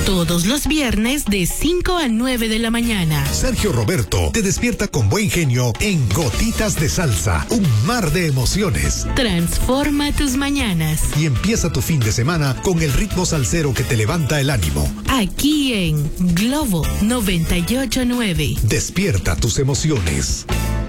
Todos los viernes de 5 a 9 de la mañana. Sergio Roberto te despierta con buen genio en Gotitas de Salsa, un mar de emociones. Transforma tus mañanas. Y empieza tu fin de semana con el ritmo salsero que te levanta el ánimo. Aquí en Globo 98.9. Despierta tus emociones.